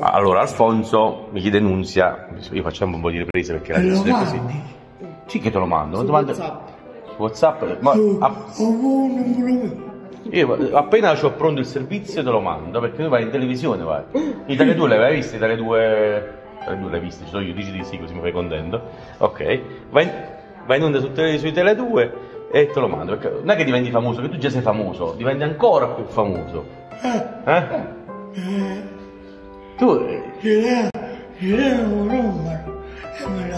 Allora Alfonso mi chiede Nunzia, io facciamo un po' di riprese perché la situazione è così. Sì che te lo mando, Su WhatsApp. Su WhatsApp, ma io appena ho pronto il servizio te lo mando, perché tu vai in televisione, vai. Italia 2 l'hai vista? Italia 2 l'hai vista, ci sono io, dici di sì così mi fai contento. Ok, vai in onda su Italia 2 e te lo mando, perché non è che diventi famoso, che tu già sei famoso, diventi ancora più famoso. Tu... Ci devo un numero e me